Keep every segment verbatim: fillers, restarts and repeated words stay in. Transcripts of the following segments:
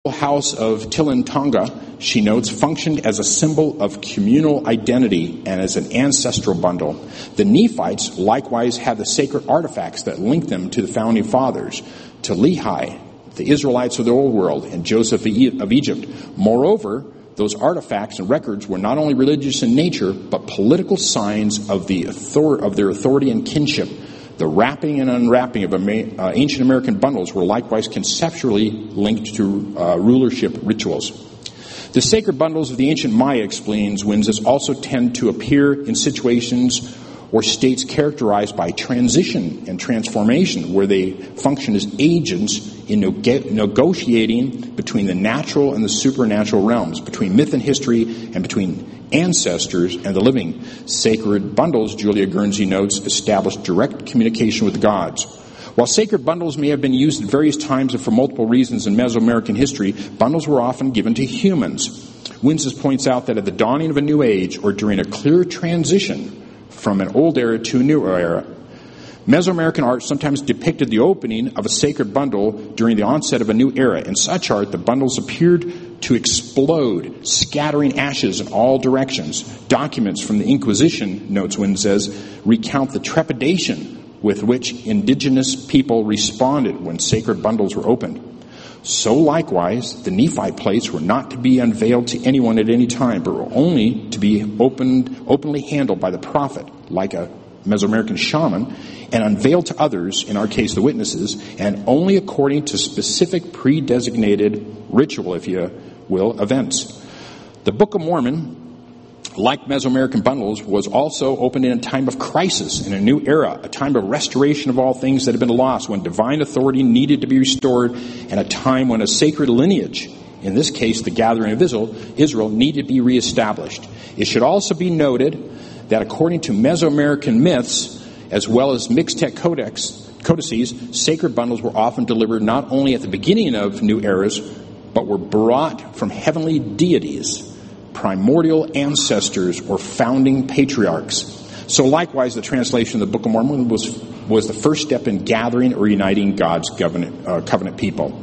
house of Tilintonga, she notes, functioned as a symbol of communal identity and as an ancestral bundle. The Nephites likewise had the sacred artifacts that linked them to the founding fathers, to Lehi, the Israelites of the Old World, and Joseph of Egypt. Moreover, those artifacts and records were not only religious in nature, but political signs of the author- of their authority and kinship. The wrapping and unwrapping of uh, ancient American bundles were likewise conceptually linked to uh, rulership rituals. The sacred bundles of the ancient Maya, explains Winzes, also tend to appear in situations or states characterized by transition and transformation, where they function as agents in neg- negotiating between the natural and the supernatural realms, between myth and history, and between ancestors and the living. Sacred bundles, Julia Guernsey notes, establish direct communication with the gods. While sacred bundles may have been used at various times and for multiple reasons in Mesoamerican history, bundles were often given to humans. Winzes points out that at the dawning of a new age, or during a clear transition from an old era to a new era, Mesoamerican art sometimes depicted the opening of a sacred bundle during the onset of a new era. In such art, the bundles appeared to explode, scattering ashes in all directions. Documents from the Inquisition, notes Winzes, recount the trepidation with which indigenous people responded when sacred bundles were opened. So likewise, the Nephite plates were not to be unveiled to anyone at any time, but were only to be opened, openly handled by the prophet, like a Mesoamerican shaman, and unveiled to others, in our case the witnesses, and only according to specific pre-designated ritual, if you will, events. The Book of Mormon, like Mesoamerican bundles, was also opened in a time of crisis, in a new era, a time of restoration of all things that had been lost, when divine authority needed to be restored, and a time when a sacred lineage, in this case the gathering of Israel, Israel needed to be reestablished. It should also be noted that according to Mesoamerican myths, as well as Mixtec codex, codices, sacred bundles were often delivered not only at the beginning of new eras, but were brought from heavenly deities, primordial ancestors, or founding patriarchs. So likewise, the translation of the Book of Mormon was was the first step in gathering or uniting God's covenant, uh, covenant people.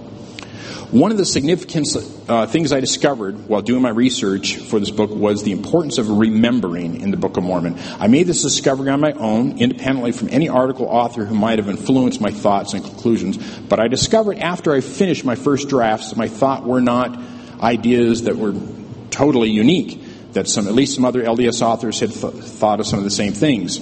One of the significant uh, things I discovered while doing my research for this book was the importance of remembering in the Book of Mormon. I made this discovery on my own, independently from any article author who might have influenced my thoughts and conclusions, but I discovered after I finished my first drafts that my thought were not ideas that were totally unique, that some, at least some other L D S authors had th- thought of some of the same things.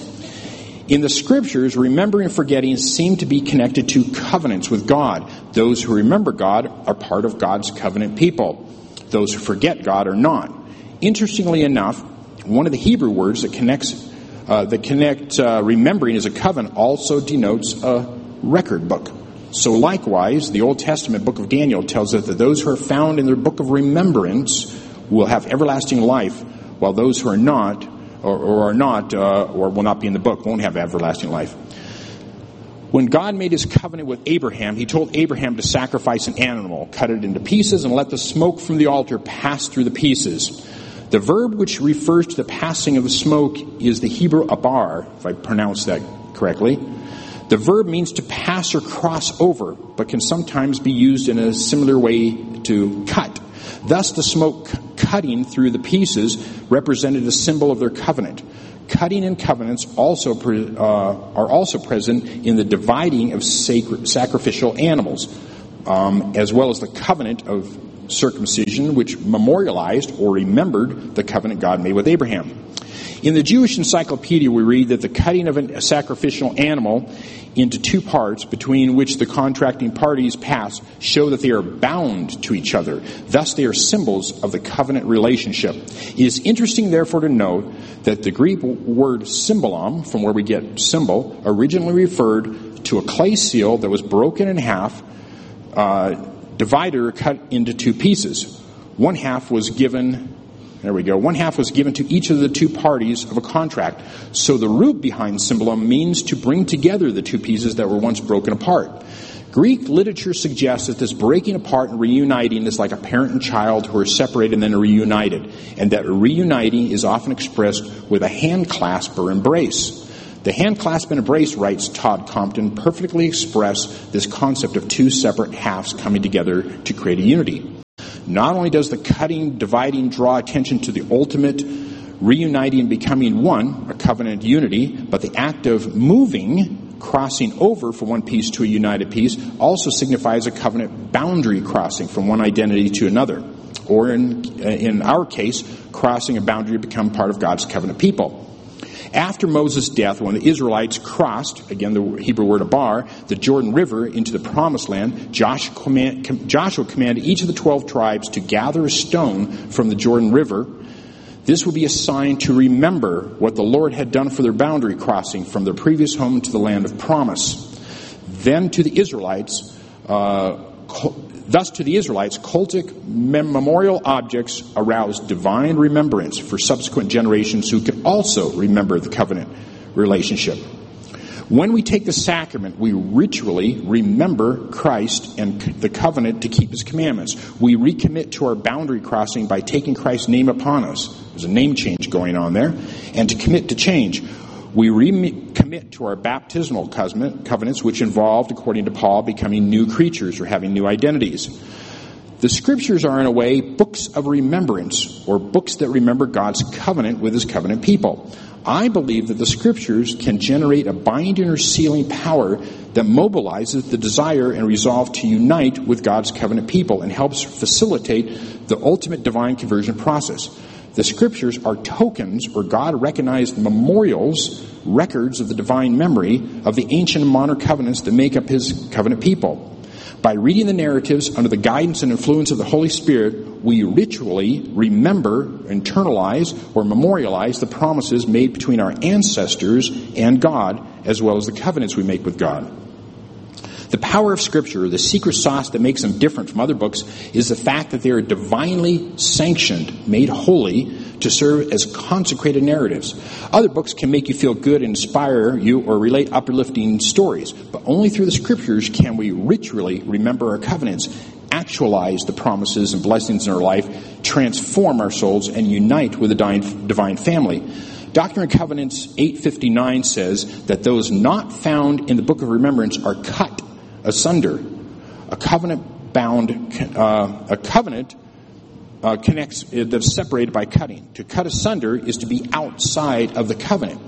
In the scriptures, remembering and forgetting seem to be connected to covenants with God. Those who remember God are part of God's covenant people. Those who forget God are not. Interestingly enough, one of the Hebrew words that connects uh, that connect uh, remembering as a covenant also denotes a record book. So likewise, the Old Testament book of Daniel tells us that those who are found in their book of remembrance will have everlasting life, while those who are not, or, or are not, uh, or will not be in the book, won't have everlasting life. When God made his covenant with Abraham, he told Abraham to sacrifice an animal, cut it into pieces, and let the smoke from the altar pass through the pieces. The verb which refers to the passing of the smoke is the Hebrew abar, if I pronounce that correctly. The verb means to pass or cross over, but can sometimes be used in a similar way to cut. Thus, the smoke cutting through the pieces represented a symbol of their covenant. Cutting and covenants also pre, uh, are also present in the dividing of sacred, sacrificial animals, um, as well as the covenant of circumcision, which memorialized or remembered the covenant God made with Abraham. In the Jewish Encyclopedia, we read that the cutting of a sacrificial animal into two parts, between which the contracting parties pass, show that they are bound to each other. Thus, they are symbols of the covenant relationship. It is interesting, therefore, to note that the Greek word symbolon, from where we get symbol, originally referred to a clay seal that was broken in half, uh, divided or cut into two pieces. One half was given... There we go. One half was given to each of the two parties of a contract. So the root behind symbolon means to bring together the two pieces that were once broken apart. Greek literature suggests that this breaking apart and reuniting is like a parent and child who are separated and then reunited, and that reuniting is often expressed with a hand clasp or embrace. The hand clasp and embrace, writes Todd Compton, perfectly express this concept of two separate halves coming together to create a unity. Not only does the cutting, dividing draw attention to the ultimate reuniting and becoming one, a covenant unity, but the act of moving, crossing over from one piece to a united piece, also signifies a covenant boundary crossing from one identity to another. Or in, in our case, crossing a boundary to become part of God's covenant people. After Moses' death, when the Israelites crossed, again the Hebrew word abar, the Jordan River into the Promised Land, Joshua, command, Joshua commanded each of the twelve tribes to gather a stone from the Jordan River. This would be a sign to remember what the Lord had done for their boundary crossing from their previous home to the land of promise. Then to the Israelites, uh, Thus, to the Israelites, cultic memorial objects aroused divine remembrance for subsequent generations who could also remember the covenant relationship. When we take the sacrament, we ritually remember Christ and the covenant to keep his commandments. We recommit to our boundary crossing by taking Christ's name upon us. There's a name change going on there. And to commit to change. We recommit to our baptismal covenants, which involved, according to Paul, becoming new creatures or having new identities. The Scriptures are, in a way, books of remembrance, or books that remember God's covenant with his covenant people. I believe that the Scriptures can generate a binding or sealing power that mobilizes the desire and resolve to unite with God's covenant people and helps facilitate the ultimate divine conversion process. The Scriptures are tokens or God-recognized memorials, records of the divine memory of the ancient and modern covenants that make up his covenant people. By reading the narratives under the guidance and influence of the Holy Spirit, we ritually remember, internalize, or memorialize the promises made between our ancestors and God, as well as the covenants we make with God. The power of Scripture, the secret sauce that makes them different from other books, is the fact that they are divinely sanctioned, made holy, to serve as consecrated narratives. Other books can make you feel good and inspire you or relate uplifting stories, but only through the Scriptures can we ritually remember our covenants, actualize the promises and blessings in our life, transform our souls, and unite with the divine family. Doctrine and Covenants eight fifty-nine says that those not found in the Book of Remembrance are cut asunder. A covenant bound, uh, a covenant uh, connects, uh, that's separated by cutting. To cut asunder is to be outside of the covenant.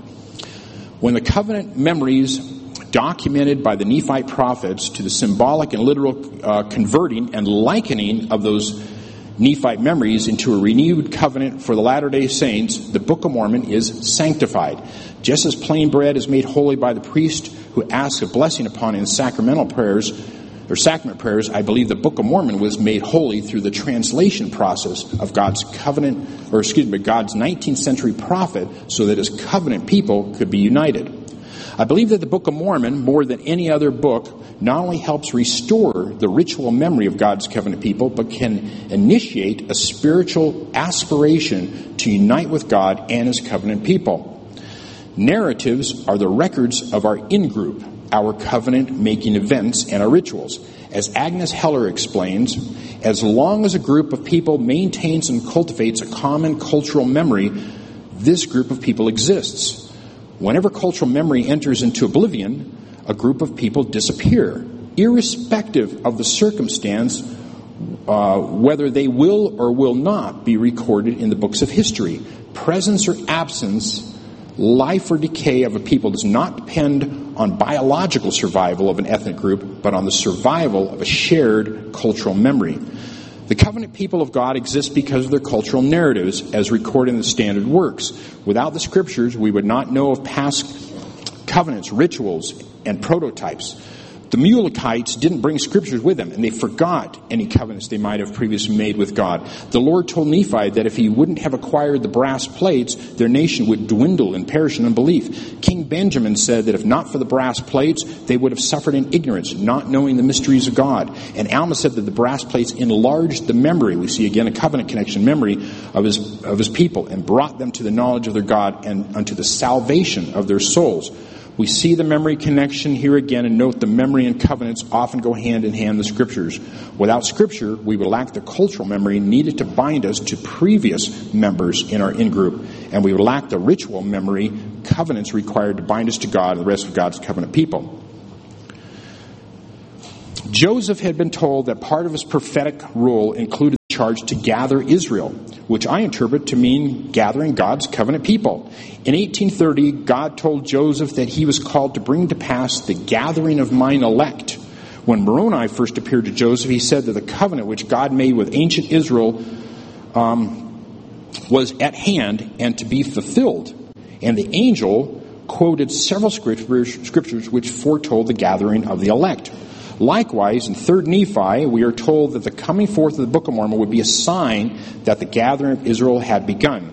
When the covenant memories documented by the Nephite prophets to the symbolic and literal uh, converting and likening of those Nephite memories into a renewed covenant for the Latter-day Saints, the Book of Mormon is sanctified. Just as plain bread is made holy by the priest who asks a blessing upon it in sacramental prayers or sacrament prayers, I believe the Book of Mormon was made holy through the translation process of God's covenant, or excuse me, God's nineteenth century prophet, so that his covenant people could be united. I believe that the Book of Mormon, more than any other book, not only helps restore the ritual memory of God's covenant people, but can initiate a spiritual aspiration to unite with God and his covenant people. Narratives are the records of our in-group, our covenant-making events, and our rituals. As Agnes Heller explains, as long as a group of people maintains and cultivates a common cultural memory, this group of people exists. Whenever cultural memory enters into oblivion, a group of people disappear, irrespective of the circumstance, uh, whether they will or will not be recorded in the books of history. Presence or absence, life or decay of a people does not depend on biological survival of an ethnic group, but on the survival of a shared cultural memory. The covenant people of God exist because of their cultural narratives as recorded in the standard works. Without the Scriptures, we would not know of past covenants, rituals, and prototypes. The Mulekites didn't bring Scriptures with them, and they forgot any covenants they might have previously made with God. The Lord told Nephi that if he wouldn't have acquired the brass plates, their nation would dwindle and perish in unbelief. King Benjamin said that if not for the brass plates, they would have suffered in ignorance, not knowing the mysteries of God. And Alma said that the brass plates enlarged the memory, we see again a covenant connection memory, of his, of his people, and brought them to the knowledge of their God and unto the salvation of their souls. We see the memory connection here again, and note the memory and covenants often go hand in hand in the Scriptures. Without Scripture, we would lack the cultural memory needed to bind us to previous members in our in-group, and we would lack the ritual memory, covenants required to bind us to God and the rest of God's covenant people. Joseph had been told that part of his prophetic role included the charged to gather Israel, which I interpret to mean gathering God's covenant people. In eighteen thirty, God told Joseph that he was called to bring to pass the gathering of mine elect. When Moroni first appeared to Joseph, he said that the covenant which God made with ancient Israel um, was at hand and to be fulfilled. And the angel quoted several scriptures, scriptures which foretold the gathering of the elect. Likewise, in Third Nephi, we are told that the coming forth of the Book of Mormon would be a sign that the gathering of Israel had begun.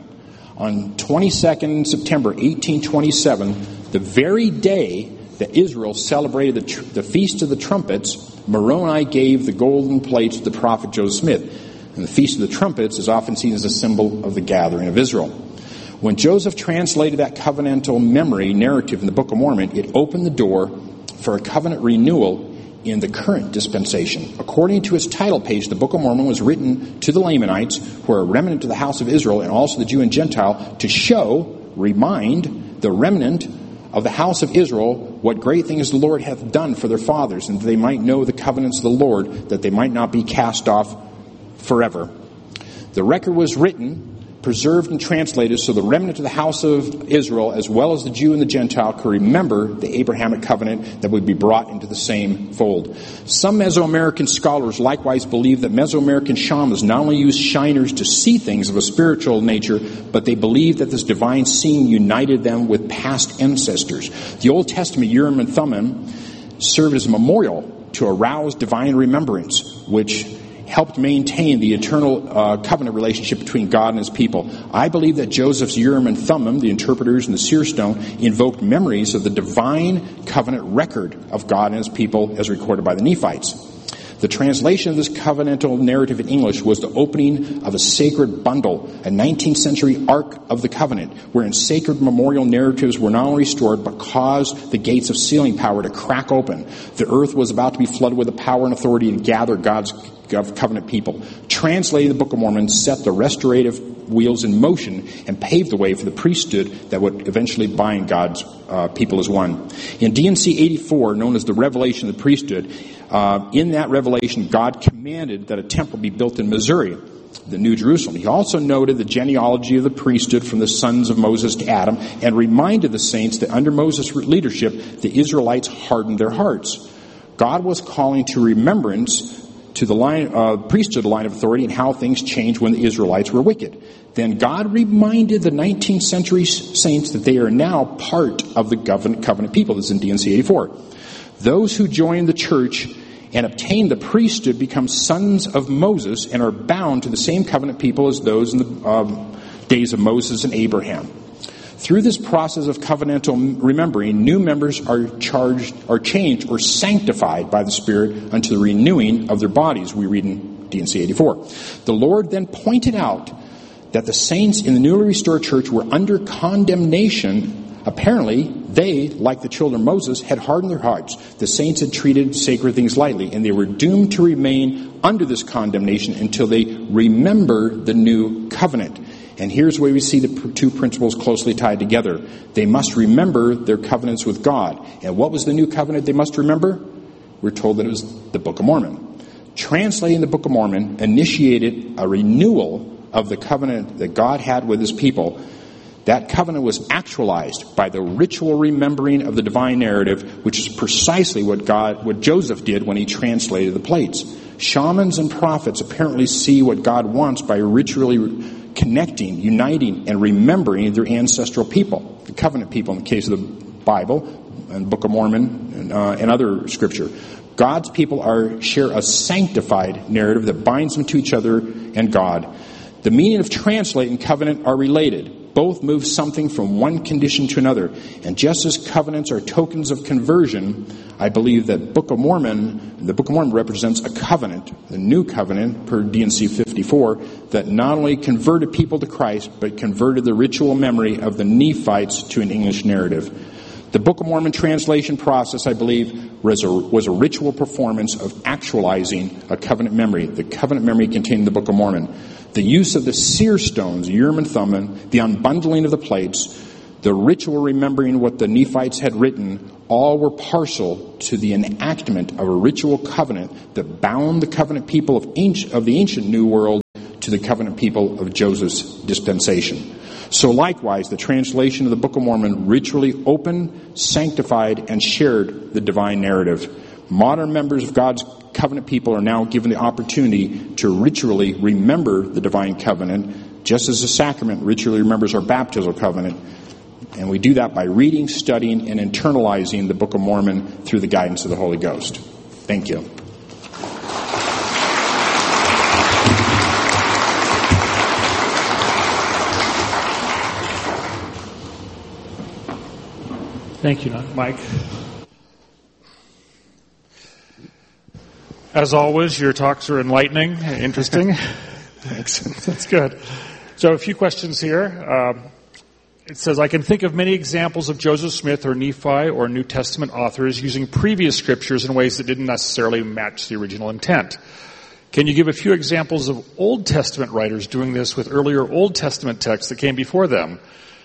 On twenty-second September eighteen twenty-seven, the very day that Israel celebrated the, tr- the Feast of the Trumpets, Moroni gave the golden plates to the prophet Joseph Smith. And the Feast of the Trumpets is often seen as a symbol of the gathering of Israel. When Joseph translated that covenantal memory narrative in the Book of Mormon, it opened the door for a covenant renewal in the current dispensation. According to its title page, the Book of Mormon was written to the Lamanites, who are a remnant of the house of Israel, and also the Jew and Gentile, to show, remind the remnant of the house of Israel what great things the Lord hath done for their fathers, and that they might know the covenants of the Lord, that they might not be cast off forever. The record was written, preserved, and translated so the remnant of the house of Israel, as well as the Jew and the Gentile, could remember the Abrahamic covenant that would be brought into the same fold. Some Mesoamerican scholars likewise believe that Mesoamerican shamans not only used shiners to see things of a spiritual nature, but they believe that this divine seeing united them with past ancestors. The Old Testament Urim and Thummim served as a memorial to arouse divine remembrance, which helped maintain the eternal uh, covenant relationship between God and his people. I believe that Joseph's Urim and Thummim, the interpreters and the seer stone, invoked memories of the divine covenant record of God and his people as recorded by the Nephites. The translation of this covenantal narrative in English was the opening of a sacred bundle, a nineteenth century Ark of the Covenant, wherein sacred memorial narratives were not only restored, but caused the gates of sealing power to crack open. The earth was about to be flooded with the power and authority to gather God's covenant people. Translating the Book of Mormon set the restorative wheels in motion and paved the way for the priesthood that would eventually bind God's uh, people as one. In D and C eighty-four, known as the Revelation of the Priesthood, uh, in that revelation, God commanded that a temple be built in Missouri, the New Jerusalem. He also noted the genealogy of the priesthood from the sons of Moses to Adam, and reminded the saints that under Moses' leadership, the Israelites hardened their hearts. God was calling to remembrance to the line, uh, priesthood line of authority and how things changed when the Israelites were wicked. Then God reminded the nineteenth century saints that they are now part of the covenant, covenant people. This is in D and C eighty-four. Those who join the church and obtain the priesthood become sons of Moses and are bound to the same covenant people as those in the um, days of Moses and Abraham. Through this process of covenantal remembering, new members are charged, are changed, or sanctified by the Spirit unto the renewing of their bodies. We read in D and C eighty-four. The Lord then pointed out that the saints in the newly restored church were under condemnation. Apparently, they, like the children of Moses, had hardened their hearts. The saints had treated sacred things lightly, and they were doomed to remain under this condemnation until they remember the new covenant. And here's where we see the two principles closely tied together. They must remember their covenants with God. And what was the new covenant they must remember? We're told that it was the Book of Mormon. Translating the Book of Mormon initiated a renewal of the covenant that God had with his people. That covenant was actualized by the ritual remembering of the divine narrative, which is precisely what God, what Joseph did when he translated the plates. Shamans and prophets apparently see what God wants by ritually connecting, uniting, and remembering their ancestral people, the covenant people in the case of the Bible and Book of Mormon and, uh, and other scripture. God's people are share a sanctified narrative that binds them to each other and God. The meaning of translate and covenant are related. Both move something from one condition to another. And just as covenants are tokens of conversion, I believe that Book of Mormon, the Book of Mormon represents a covenant, the new covenant, per D and C fifty-four, that not only converted people to Christ, but converted the ritual memory of the Nephites to an English narrative. The Book of Mormon translation process, I believe, was a, was a ritual performance of actualizing a covenant memory, the covenant memory contained in the Book of Mormon. The use of the seer stones, Urim and Thummim, the unbundling of the plates, the ritual remembering what the Nephites had written, all were partial to the enactment of a ritual covenant that bound the covenant people of, ancient, of the ancient New World to the covenant people of Joseph's dispensation. So likewise, the translation of the Book of Mormon ritually opened, sanctified, and shared the divine narrative. Modern members of God's covenant people are now given the opportunity to ritually remember the divine covenant, just as the sacrament ritually remembers our baptismal covenant. And we do that by reading, studying, and internalizing the Book of Mormon through the guidance of the Holy Ghost. Thank you. Thank you, Mike. As always, your talks are enlightening and interesting. Thanks. That's good. So a few questions here. Um, it says, I can think of many examples of Joseph Smith or Nephi or New Testament authors using previous scriptures in ways that didn't necessarily match the original intent. Can you give a few examples of Old Testament writers doing this with earlier Old Testament texts that came before them?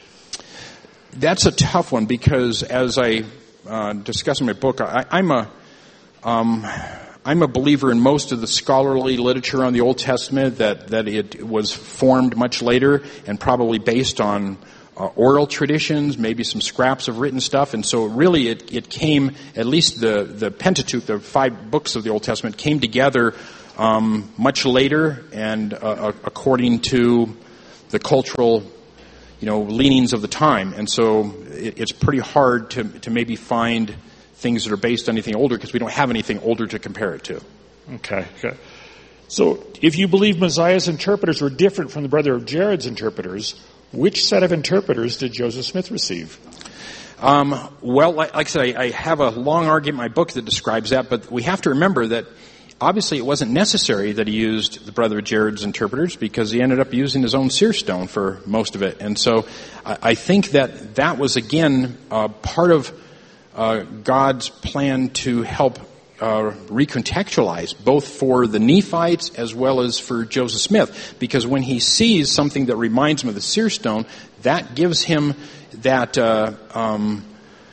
That's a tough one because, as I uh, discuss in my book, I, I'm a um, I'm a believer in most of the scholarly literature on the Old Testament that that it was formed much later and probably based on uh, oral traditions, maybe some scraps of written stuff, and so really it it came, at least the the Pentateuch, the five books of the Old Testament, came together um, much later and uh, according to the cultural, you know, leanings of the time, and so it, it's pretty hard to to maybe find things that are based on anything older because we don't have anything older to compare it to. Okay, okay. So if you believe Mosiah's interpreters were different from the brother of Jared's interpreters, which set of interpreters did Joseph Smith receive? Um, well, like, like I said, I, I have a long argument in my book that describes that, but we have to remember that obviously it wasn't necessary that he used the brother of Jared's interpreters because he ended up using his own seer stone for most of it. And so I, I think that that was, again, uh, part of uh, God's plan to help uh, recontextualize both for the Nephites as well as for Joseph Smith. Because when he sees something that reminds him of the seer stone, that gives him that... Uh, um,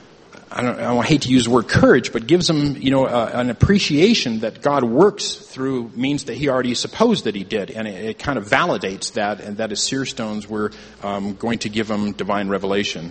I don't, I hate to use the word courage, but gives him, you know, uh, an appreciation that God works through means that he already supposed that he did, and it, it kind of validates that, and that his seer stones were um, going to give him divine revelation.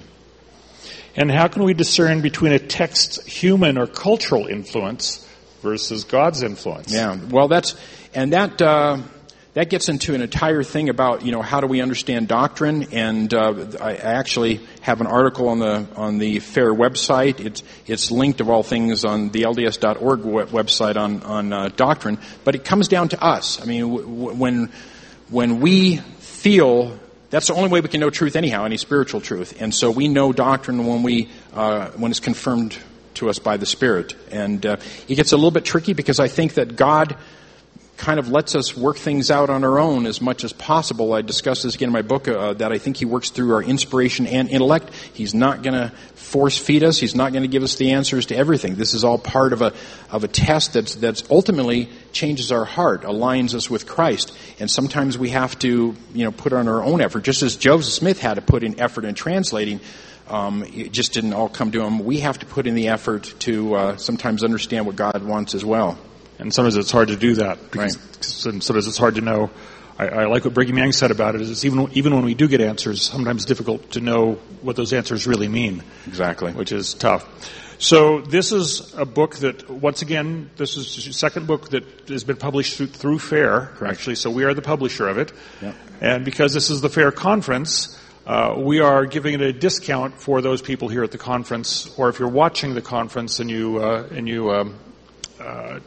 And how can we discern between a text's human or cultural influence versus God's influence? Yeah, well, that's and that. Uh, That gets into an entire thing about, you know, how do we understand doctrine, and uh, I actually have an article on the on the FAIR website. It's it's linked of all things on the L D S dot org website on on uh, doctrine. But it comes down to us. I mean, w- when when we feel that's the only way we can know truth anyhow, any spiritual truth, and so we know doctrine when we uh, when it's confirmed to us by the Spirit, and uh, it gets a little bit tricky because I think that God kind of lets us work things out on our own as much as possible. I discuss this again in my book, uh, that I think he works through our inspiration and intellect. He's not going to force feed us. He's not going to give us the answers to everything. This is all part of a of a test that's that's ultimately changes our heart, aligns us with Christ. And sometimes we have to, you know, put on our own effort, just as Joseph Smith had to put in effort in translating. Um, it just didn't all come to him. We have to put in the effort to uh, sometimes understand what God wants as well. And sometimes it's hard to do that. Because, right. And sometimes it's hard to know. I, I like what Brigham Young said about it. Is it's even even when we do get answers, sometimes it's difficult to know what those answers really mean. Exactly. Which is tough. So this is a book that, once again, this is the second book that has been published through, through FAIR, Correct. Actually. So we are the publisher of it. Yep. And because this is the FAIR conference, uh, we are giving it a discount for those people here at the conference, or if you're watching the conference and you uh, and you. Um, uh,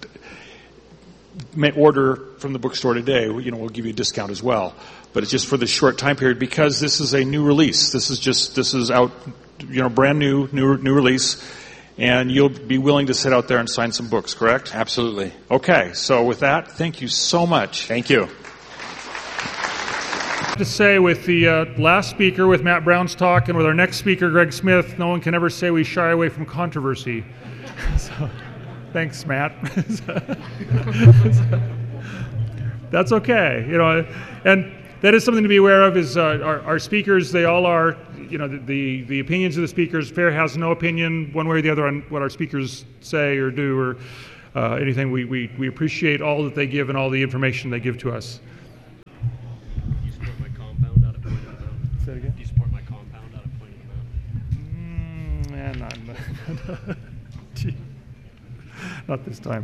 may order from the bookstore today, you know, we'll give you a discount as well. But it's just for this short time period because this is a new release. This is just, this is out, you know, brand new, new, new release. And you'll be willing to sit out there and sign some books, correct? Absolutely. Okay. So with that, thank you so much. Thank you. To say with the uh, last speaker, with Matt Brown's talk, and with our next speaker, Greg Smith, no one can ever say we shy away from controversy. So. Thanks, Matt. That's okay, you know, and that is something to be aware of. Is uh, our, our speakers? They all are, you know, the, the the opinions of the speakers. FAIR has no opinion one way or the other on what our speakers say or do or uh, anything. We we we appreciate all that they give and all the information they give to us. Say it again? Do you support my compound out of Point of the Mountain? Mm, and Gee, not this time.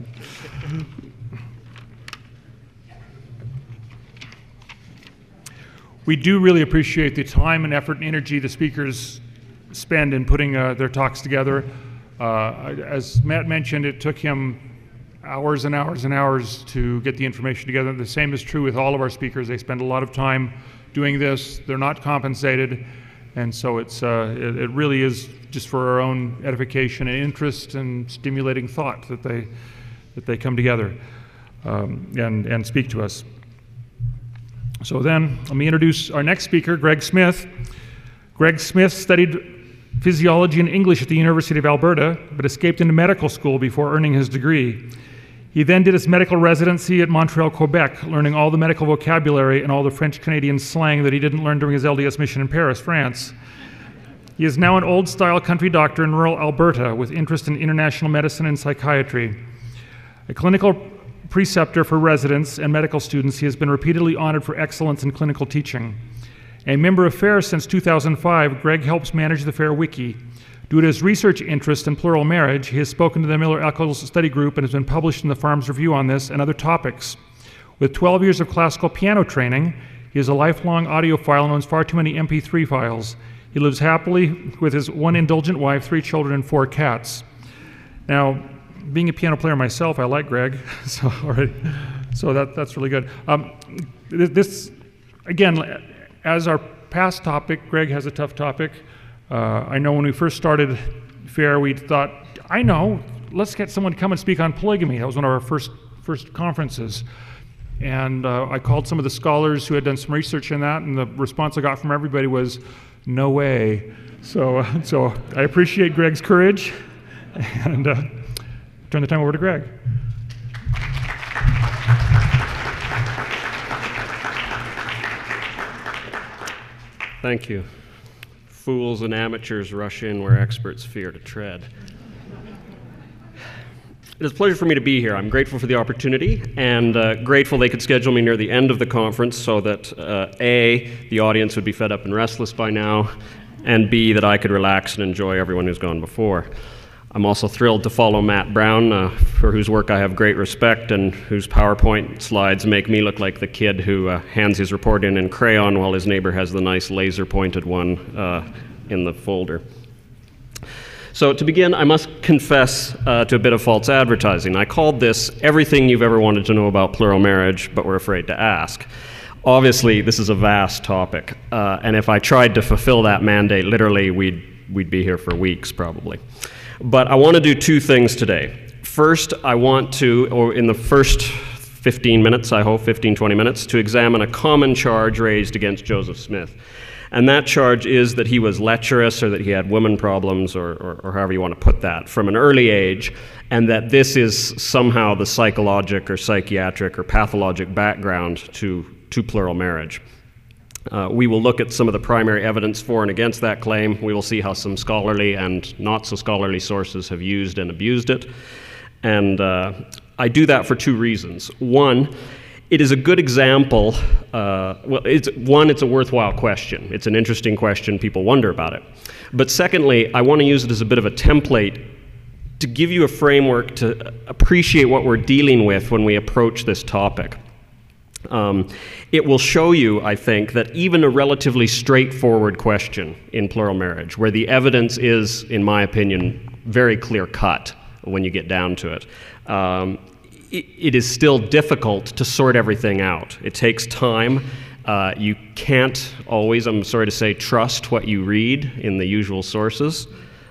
We do really appreciate the time and effort and energy the speakers spend in putting uh, their talks together. Uh, as Matt mentioned, it took him hours and hours and hours to get the information together. The same is true with all of our speakers. They spend a lot of time doing this. They're not compensated, and so it's uh, it, it really is just for our own edification and interest and stimulating thought that they that they come together um, and and speak to us. So then, let me introduce our next speaker, Greg Smith. Greg Smith studied physiology and English at the University of Alberta, but escaped into medical school before earning his degree. He then did his medical residency at Montreal, Quebec, learning all the medical vocabulary and all the French-Canadian slang that he didn't learn during his L D S mission in Paris, France. He is now an old-style country doctor in rural Alberta with interest in international medicine and psychiatry. A clinical preceptor for residents and medical students, he has been repeatedly honored for excellence in clinical teaching. A member of FAIR since two thousand five, Greg helps manage the FAIR Wiki. Due to his research interest in plural marriage, he has spoken to the Miller-Eccles Study Group and has been published in the Farms Review on this and other topics. With twelve years of classical piano training, he is a lifelong audiophile and owns far too many M P three files. He lives happily with his one indulgent wife, three children, and four cats. Now, being a piano player myself, I like Greg, so all right, so that that's really good. Um, this, again, as our past topic, Greg has a tough topic. Uh, I know when we first started FAIR, we thought, I know, let's get someone to come and speak on polygamy. That was one of our first first conferences. And uh, I called some of the scholars who had done some research in that, and the response I got from everybody was, no way. So, uh, so I appreciate Greg's courage, and uh, turn the time over to Greg. Thank you. Fools and amateurs rush in where experts fear to tread. It is a pleasure for me to be here. I'm grateful for the opportunity, and uh, grateful they could schedule me near the end of the conference so that uh, A, the audience would be fed up and restless by now, and B, that I could relax and enjoy everyone who's gone before. I'm also thrilled to follow Matt Brown, uh, for whose work I have great respect and whose PowerPoint slides make me look like the kid who uh, hands his report in in crayon while his neighbor has the nice laser-pointed one uh, in the folder. So to begin, I must confess uh, to a bit of false advertising. I called this everything you've ever wanted to know about plural marriage, but were afraid to ask. Obviously, this is a vast topic, uh, and if I tried to fulfill that mandate, literally, we'd, we'd be here for weeks, probably. But I want to do two things today. First, I want to, or in the first fifteen minutes, I hope, fifteen, twenty minutes, to examine a common charge raised against Joseph Smith. And that charge is that he was lecherous, or that he had woman problems, or, or, or however you want to put that, from an early age, and that this is somehow the psychologic or psychiatric or pathologic background to, to plural marriage. Uh, we will look at some of the primary evidence for and against that claim. We will see how some scholarly and not so scholarly sources have used and abused it. And uh, I do that for two reasons. One, it is a good example. Uh, well, it's, one, it's a worthwhile question. It's an interesting question. People wonder about it. But secondly, I want to use it as a bit of a template to give you a framework to appreciate what we're dealing with when we approach this topic. Um, it will show you, I think, that even a relatively straightforward question in plural marriage, where the evidence is, in my opinion, very clear-cut when you get down to it, um, it, it is still difficult to sort everything out. It takes time. Uh, you can't always, I'm sorry to say, trust what you read in the usual sources.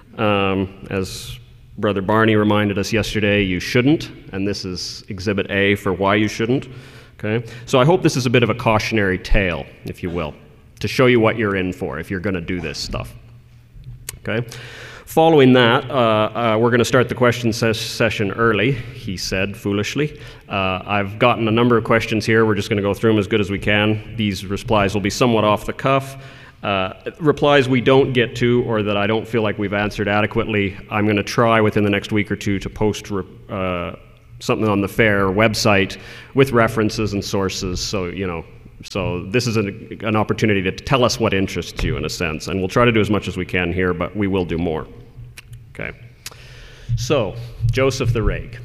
Um, as Brother Barney reminded us yesterday, you shouldn't, and this is Exhibit A for why you shouldn't. Okay? So I hope this is a bit of a cautionary tale, if you will, to show you what you're in for if you're going to do this stuff. Okay? Following that, uh, uh, we're going to start the question ses- session early, he said foolishly. Uh, I've gotten a number of questions here. We're just going to go through them as good as we can. These replies will be somewhat off the cuff. Uh, replies we don't get to or that I don't feel like we've answered adequately, I'm going to try within the next week or two to post re- uh, something on the FAIR website with references and sources, so, you know, So this is an, an opportunity to tell us what interests you, in a sense, and we'll try to do as much as we can here, but we will do more. Okay. So, Joseph the Rake.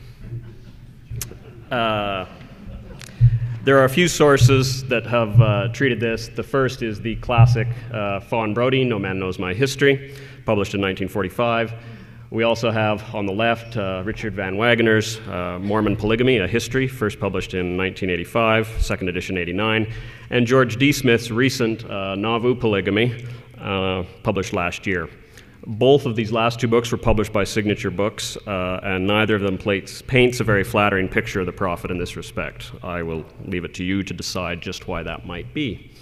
Uh, there are a few sources that have uh, treated this. The first is the classic uh, Fawn Brodie, No Man Knows My History, published in nineteen forty-five. We also have, on the left, uh, Richard Van Wagoner's uh, Mormon Polygamy, A History, first published in nineteen eighty-five, second edition eighty-nine, and George D. Smith's recent uh, Nauvoo Polygamy, uh, published last year. Both of these last two books were published by Signature Books, uh, and neither of them plates, paints a very flattering picture of the prophet in this respect. I will leave it to you to decide just why that might be.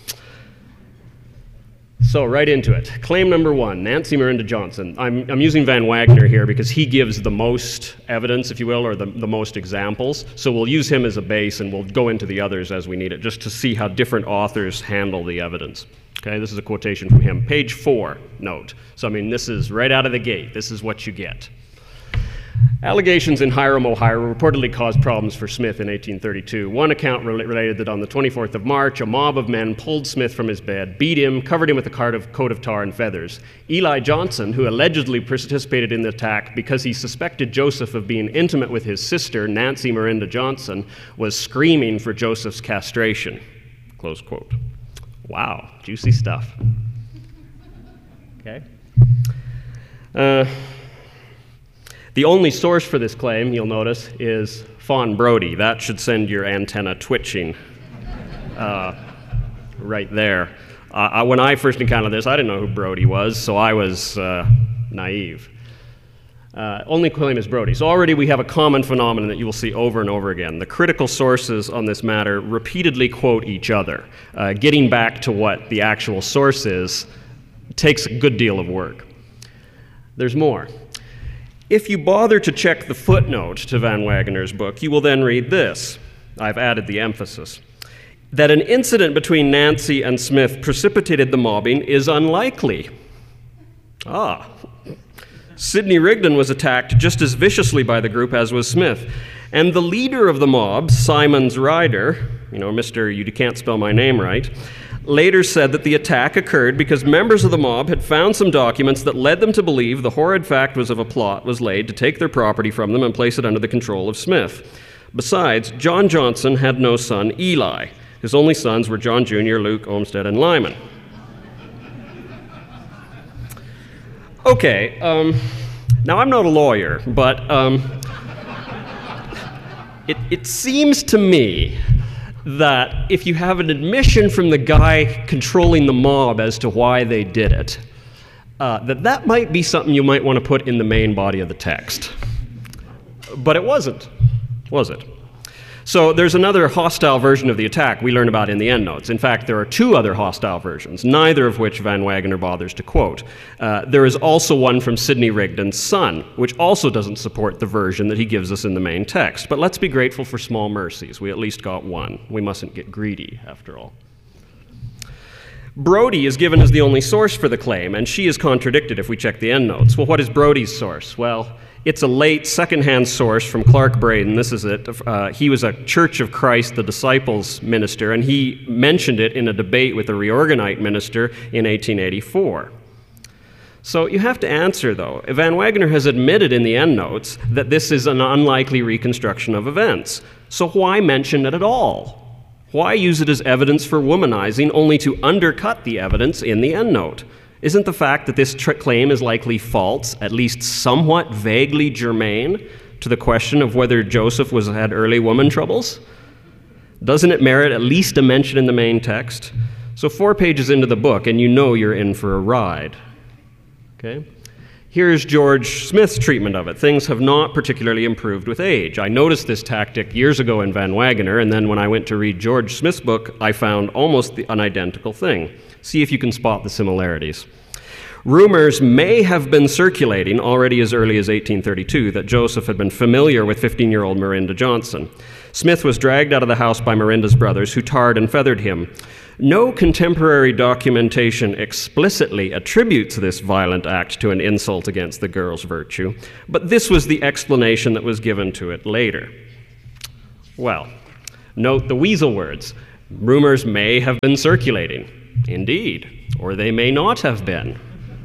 So, right into it. Claim number one, Nancy Miranda Johnson. I'm, I'm using Van Wagoner here because he gives the most evidence, if you will, or the, the most examples. So we'll use him as a base, and we'll go into the others as we need it, just to see how different authors handle the evidence. Okay, this is a quotation from him. Page four, note. So, I mean, this is right out of the gate. This is what you get. Allegations in Hiram, Ohio reportedly caused problems for Smith in eighteen thirty-two. One account related that on the twenty-fourth of March, a mob of men pulled Smith from his bed, beat him, covered him with a coat of, coat of tar and feathers. Eli Johnson, who allegedly participated in the attack because he suspected Joseph of being intimate with his sister, Nancy Miranda Johnson, was screaming for Joseph's castration. Close quote. Wow, juicy stuff. Okay. Uh, the only source for this claim, you'll notice, is Fawn Brodie. That should send your antenna twitching uh, right there. Uh, I, when I first encountered this, I didn't know who Brodie was, so I was uh, naive. Uh, only claim is Brodie. So already we have a common phenomenon that you will see over and over again. The critical sources on this matter repeatedly quote each other. Uh, getting back to what the actual source is takes a good deal of work. There's more. If you bother to check the footnote to Van Wagoner's book, you will then read this. I've added the emphasis. That an incident between Nancy and Smith precipitated the mobbing is unlikely. Ah. Sidney Rigdon was attacked just as viciously by the group as was Smith. And the leader of the mob, Simons Ryder, you know, Mister You Can't Spell My Name Right, later said that the attack occurred because members of the mob had found some documents that led them to believe the horrid fact was of a plot was laid to take their property from them and place it under the control of Smith. Besides, John Johnson had no son, Eli. His only sons were John Junior, Luke, Olmsted, and Lyman. Okay, um, now I'm not a lawyer, but um, it, it seems to me that if you have an admission from the guy controlling the mob as to why they did it, uh, that that might be something you might want to put in the main body of the text. But it wasn't, was it? So there's another hostile version of the attack we learn about in the endnotes. In fact, there are two other hostile versions, neither of which Van Wagoner bothers to quote. Uh, there is also one from Sidney Rigdon's son, which also doesn't support the version that he gives us in the main text. But let's be grateful for small mercies. We at least got one. We mustn't get greedy, after all. Brodie is given as the only source for the claim, and she is contradicted if we check the endnotes. Well, what is Brodie's source? Well, it's a late second-hand source from Clark Braden. This is it. Uh, he was a Church of Christ, the Disciples minister, and he mentioned it in a debate with a Reorganite minister in eighteen eighty-four. So you have to answer, though. Van Wagoner has admitted in the endnotes that this is an unlikely reconstruction of events. So why mention it at all? Why use it as evidence for womanizing only to undercut the evidence in the endnote? Isn't the fact that this tr- claim is likely false at least somewhat vaguely germane to the question of whether Joseph was had early woman troubles? Doesn't it merit at least a mention in the main text? So four pages into the book, and you know you're in for a ride. Okay? Here's George Smith's treatment of it. Things have not particularly improved with age. I noticed this tactic years ago in Van Wagoner, and then when I went to read George Smith's book, I found almost the, an identical thing. See if you can spot the similarities. Rumors may have been circulating already as early as eighteen thirty-two that Joseph had been familiar with fifteen-year-old Miranda Johnson. Smith was dragged out of the house by Miranda's brothers, who tarred and feathered him. No contemporary documentation explicitly attributes this violent act to an insult against the girl's virtue, but this was the explanation that was given to it later. Well, note the weasel words. Rumors may have been circulating, indeed, or they may not have been.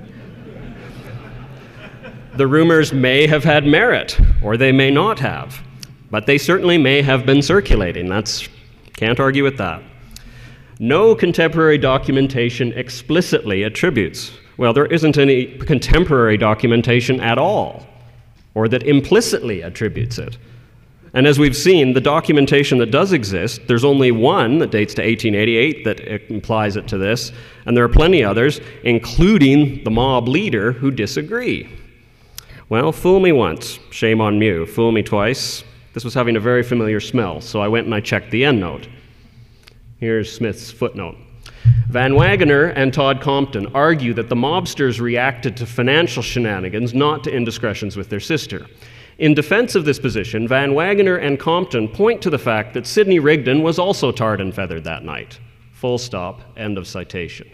The rumors may have had merit, or they may not have, but they certainly may have been circulating. That's, can't argue with that. No contemporary documentation explicitly attributes, well, there isn't any contemporary documentation at all, or that implicitly attributes it. And as we've seen, the documentation that does exist, there's only one that dates to eighteen eighty-eight that implies it to this, and there are plenty others, including the mob leader, who disagree. Well, fool me once, shame on you. Fool me twice. This was having a very familiar smell, so I went and I checked the endnote. Here's Smith's footnote. Van Wagoner and Todd Compton argue that the mobsters reacted to financial shenanigans, not to indiscretions with their sister. In defense of this position, Van Wagoner and Compton point to the fact that Sidney Rigdon was also tarred and feathered that night. Full stop, end of citation.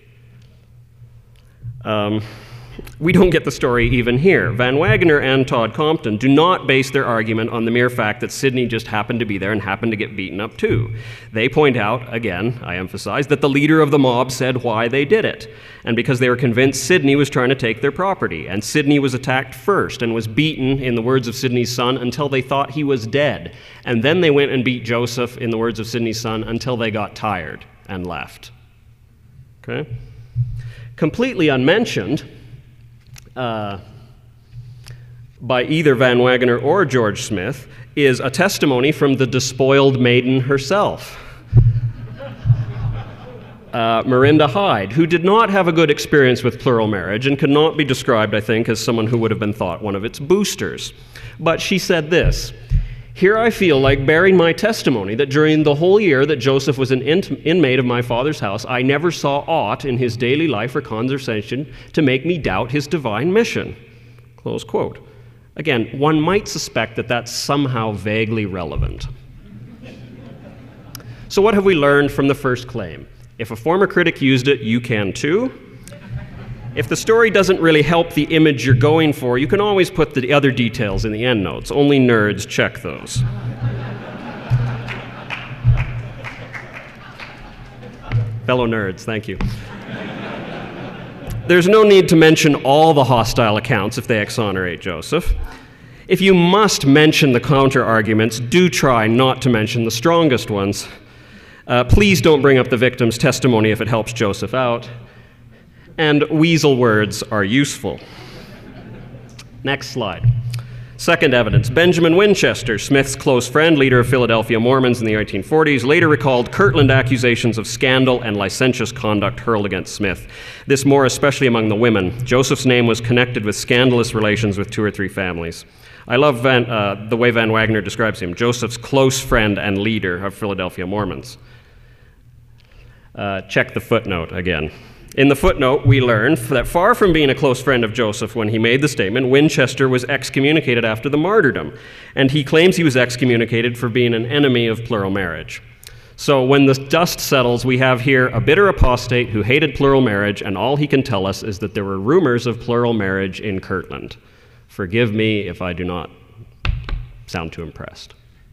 Um, we don't get the story even here. Van Wagoner and Todd Compton do not base their argument on the mere fact that Sidney just happened to be there and happened to get beaten up too. They point out, again, I emphasize, that the leader of the mob said why they did it, and because they were convinced Sidney was trying to take their property, and Sidney was attacked first and was beaten, in the words of Sidney's son, until they thought he was dead. And then they went and beat Joseph, in the words of Sidney's son, until they got tired and left. Okay? Completely unmentioned, Uh, by either Van Wagoner or George Smith, is a testimony from the despoiled maiden herself, uh, Marinda Hyde, who did not have a good experience with plural marriage and could not be described, I think, as someone who would have been thought one of its boosters. But she said this: "Here I feel like bearing my testimony that during the whole year that Joseph was an in- inmate of my father's house, I never saw aught in his daily life or conversation to make me doubt his divine mission." Close quote. Again, one might suspect that that's somehow vaguely relevant. So what have we learned from the first claim? If a former critic used it, you can too. If the story doesn't really help the image you're going for, you can always put the other details in the endnotes. Only nerds check those. Fellow nerds, thank you. There's no need to mention all the hostile accounts if they exonerate Joseph. If you must mention the counter-arguments, do try not to mention the strongest ones. Uh, please don't bring up the victim's testimony if it helps Joseph out. And weasel words are useful. Next slide. Second evidence. Benjamin Winchester, Smith's close friend, leader of Philadelphia Mormons in the eighteen forties, later recalled Kirtland accusations of scandal and licentious conduct hurled against Smith. This more especially among the women. Joseph's name was connected with scandalous relations with two or three families. I love Van, uh, the way Van Wagoner describes him, Joseph's close friend and leader of Philadelphia Mormons. Uh, check the footnote again. In the footnote, we learn that far from being a close friend of Joseph when he made the statement, Winchester was excommunicated after the martyrdom, and he claims he was excommunicated for being an enemy of plural marriage. So when the dust settles, we have here a bitter apostate who hated plural marriage, and all he can tell us is that there were rumors of plural marriage in Kirtland. Forgive me if I do not sound too impressed.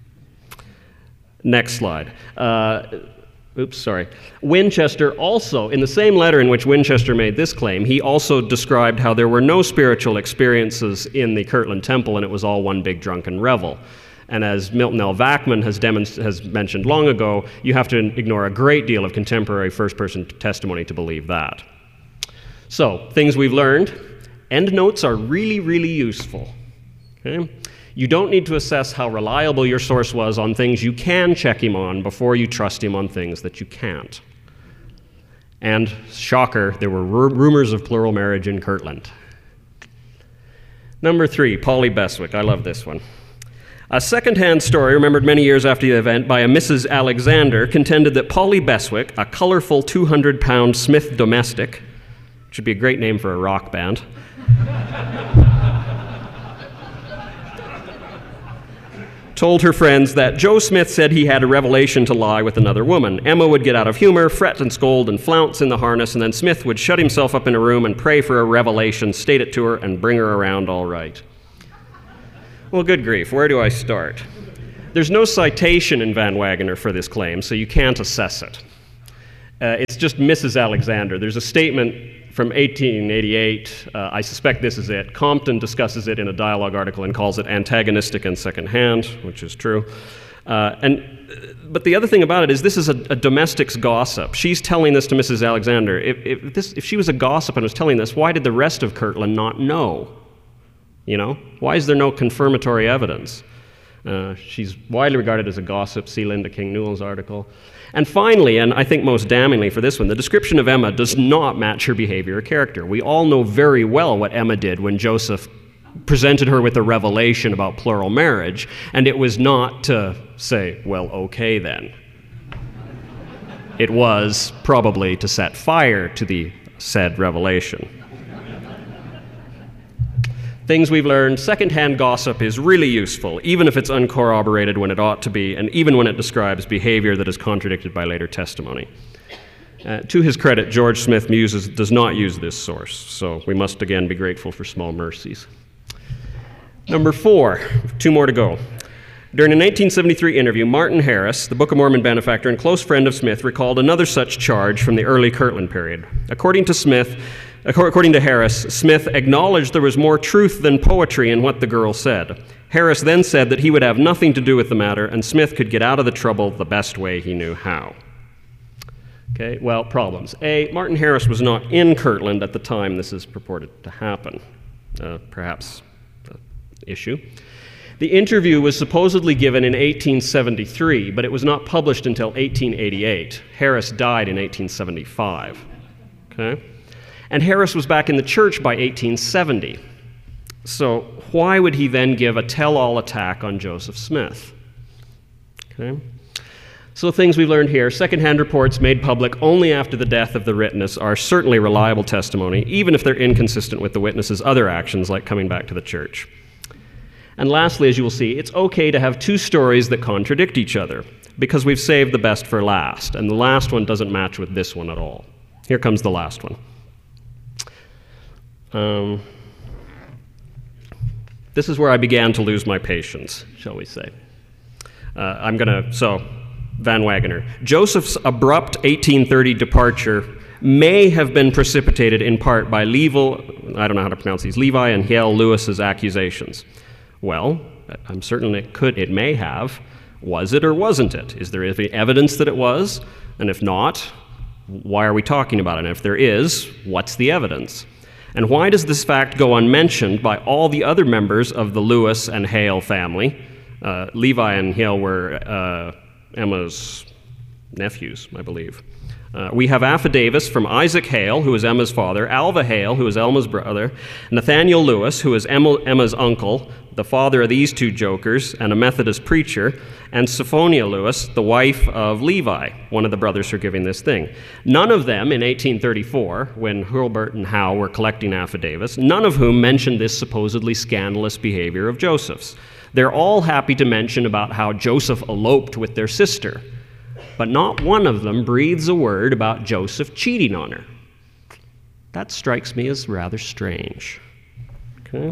Next slide. Uh, Oops, sorry. Winchester also, in the same letter in which Winchester made this claim, he also described how there were no spiritual experiences in the Kirtland Temple and it was all one big drunken revel. And as Milton L. Vackman has, demonst- has mentioned long ago, you have to ignore a great deal of contemporary first-person testimony to believe that. So, things we've learned. Endnotes are really, really useful. Okay? You don't need to assess how reliable your source was on things you can check him on before you trust him on things that you can't. And, shocker, there were r- rumors of plural marriage in Kirtland. Number three, Polly Beswick. I love this one. A second-hand story remembered many years after the event by a Missus Alexander contended that Polly Beswick, a colorful two hundred pound Smith domestic, which would be a great name for a rock band, told her friends that Joe Smith said he had a revelation to lie with another woman. Emma would get out of humor, fret and scold and flounce in the harness, and then Smith would shut himself up in a room and pray for a revelation, state it to her, and bring her around all right. Well, good grief, where do I start? There's no citation in Van Wagoner for this claim, so you can't assess it. Uh, it's just Missus Alexander. There's a statement from eighteen eighty-eight. Uh, I suspect this is it. Compton discusses it in a dialogue article and calls it antagonistic and secondhand, which is true. Uh, and but the other thing about it is this is a, a domestic's gossip. She's telling this to Missus Alexander. If, if, this, if she was a gossip and was telling this, why did the rest of Kirtland not know? You know, why is there no confirmatory evidence? Uh, she's widely regarded as a gossip. See Linda King Newell's article. And finally, and I think most damningly for this one, the description of Emma does not match her behavior or character. We all know very well what Emma did when Joseph presented her with a revelation about plural marriage, and it was not to say, well, okay then. It was probably to set fire to the said revelation. Things we've learned: secondhand gossip is really useful, even if it's uncorroborated when it ought to be, and even when it describes behavior that is contradicted by later testimony. Uh, to his credit, George Smith uses, does not use this source, so we must again be grateful for small mercies. Number four, two more to go. During a nineteen seventy-three interview, Martin Harris, the Book of Mormon benefactor and close friend of Smith, recalled another such charge from the early Kirtland period. According to Smith, According to Harris, Smith acknowledged there was more truth than poetry in what the girl said. Harris then said that he would have nothing to do with the matter, and Smith could get out of the trouble the best way he knew how. Okay, well, problems. A, Martin Harris was not in Kirtland at the time this is purported to happen. Uh, perhaps an issue. The interview was supposedly given in eighteen seventy-three, but it was not published until eighteen eighty-eight. Harris died in eighteen seventy-five. Okay? And Harris was back in the church by eighteen seventy. So why would he then give a tell-all attack on Joseph Smith? Okay. So things we've learned here: secondhand reports made public only after the death of the witness are certainly reliable testimony, even if they're inconsistent with the witness's other actions, like coming back to the church. And lastly, as you will see, it's okay to have two stories that contradict each other, because we've saved the best for last, and the last one doesn't match with this one at all. Here comes the last one. Um, this is where I began to lose my patience, shall we say. Uh, I'm going to, so, Van Wagoner. Joseph's abrupt eighteen thirty departure may have been precipitated in part by Levi, I don't know how to pronounce these, Levi and Hiel Lewis's accusations. Well, I'm certain it could, it may have. Was it or wasn't it? Is there any evidence that it was? And if not, why are we talking about it? And if there is, what's the evidence? And why does this fact go unmentioned by all the other members of the Lewis and Hale family? Uh, Levi and Hale were uh, Emma's nephews, I believe. Uh, we have affidavits from Isaac Hale, who was Emma's father, Alva Hale, who was Emma's brother, Nathaniel Lewis, who was Emma, Emma's uncle, the father of these two jokers, and a Methodist preacher, and Sophonia Lewis, the wife of Levi, one of the brothers for giving this thing. None of them in eighteen thirty-four, when Hurlburt and Howe were collecting affidavits, none of whom mentioned this supposedly scandalous behavior of Joseph's. They're all happy to mention about how Joseph eloped with their sister, but not one of them breathes a word about Joseph cheating on her. That strikes me as rather strange. Okay.